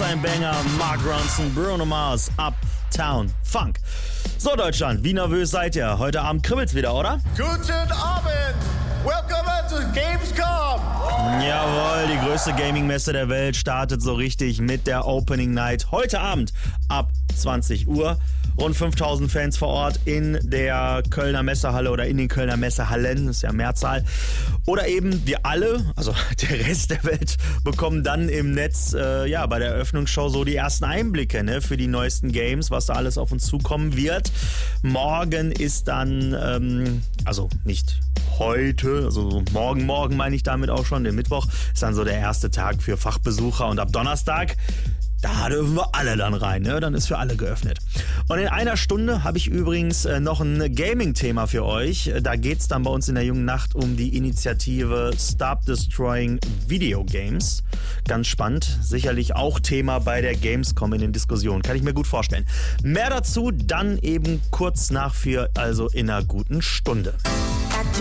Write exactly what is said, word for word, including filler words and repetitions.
ein Banger. Mark Ronson, Bruno Mars, Uptown Funk. So Deutschland, wie nervös seid ihr? Heute Abend kribbelt's wieder, oder? Guten Abend! Welcome to Gamescom! Jawohl, die größte Gaming-Messe der Welt startet so richtig mit der Opening Night heute Abend ab zwanzig Uhr. Rund fünftausend Fans vor Ort in der Kölner Messehalle oder in den Kölner Messehallen, das ist ja Mehrzahl. Oder eben wir alle, also der Rest der Welt, bekommen dann im Netz äh, ja bei der Eröffnungsshow so die ersten Einblicke, ne, für die neuesten Games, was da alles auf uns zukommen wird. Morgen ist dann, ähm, also nicht heute, also morgen, morgen meine ich damit auch schon, den Mittwoch, ist dann so der erste Tag für Fachbesucher und ab Donnerstag, da dürfen wir alle dann rein, ne? Dann ist für alle geöffnet. Und in einer Stunde habe ich übrigens äh, noch ein Gaming-Thema für euch. Da geht es dann bei uns in der jungen Nacht um die Initiative Stop Destroying Video Games. Ganz spannend. Sicherlich auch Thema bei der Gamescom in den Diskussionen. Kann ich mir gut vorstellen. Mehr dazu dann eben kurz nach vier, also in einer guten Stunde.